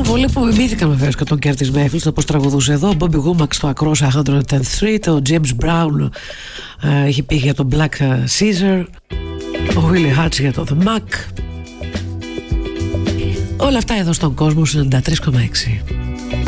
πολύ που μιμήθηκαν βεβαίως και τον Curtis Mayfield στο πως τραγουδούσε εδώ. Ο Bobby Womack στο Across 110th Street, ο James Brown είχε πει για τον Black Caesar, ο Willie Hutch για το The Mac. Όλα αυτά εδώ στον κόσμο 93,6.